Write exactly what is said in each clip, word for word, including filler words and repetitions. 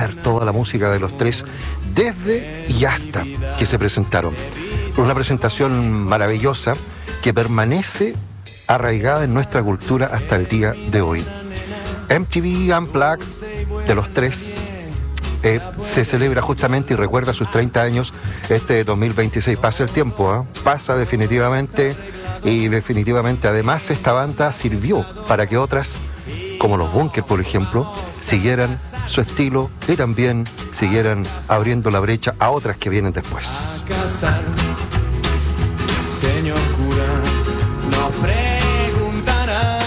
escuchar toda la música de los tres desde y hasta que se presentaron. Una presentación maravillosa que permanece arraigada en nuestra cultura hasta el día de hoy. M T V Unplugged de los tres eh, se celebra justamente y recuerda sus treinta años este dos mil veintiséis. Pasa el tiempo, ¿eh? Pasa definitivamente, y definitivamente además esta banda sirvió para que otras, como los Bunkers por ejemplo, siguieran su estilo y también siguieran abriendo la brecha a otras que vienen después. Señor cura, no preguntará.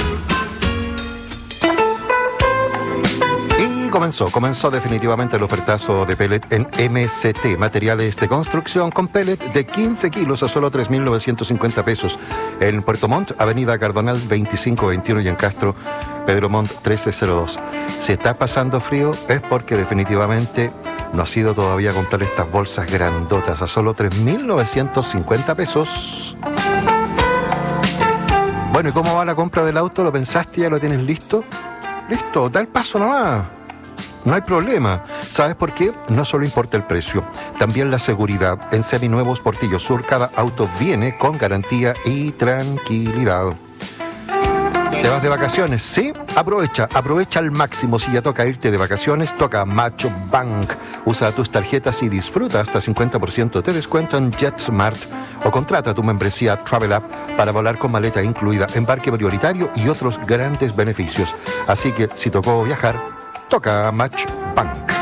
Y comenzó, comenzó definitivamente el ofertazo de pellet en M C T, materiales de construcción con pellet de quince kilos a solo tres mil novecientos cincuenta pesos. En Puerto Montt, Avenida Cardonal veinticinco veintiuno, y en Castro, Pedro Montt trece cero dos. Si está pasando frío es porque definitivamente no ha sido todavía comprar estas bolsas grandotas a solo tres mil novecientos cincuenta pesos. Bueno, ¿y cómo va la compra del auto? ¿Lo pensaste? ¿Ya lo tienes listo? Listo, da el paso nomás. No hay problema. ¿Sabes por qué? No solo importa el precio, también la seguridad. En Seminuevos Portillo Sur, cada auto viene con garantía y tranquilidad. ¿Te vas de vacaciones? ¿Sí? Aprovecha, aprovecha al máximo. Si ya toca irte de vacaciones, toca Macho Bank. Usa tus tarjetas y disfruta hasta cincuenta por ciento de descuento en JetSmart, o contrata tu membresía Travel App para volar con maleta incluida, embarque prioritario y otros grandes beneficios. Así que si tocó viajar, toca Match Bank.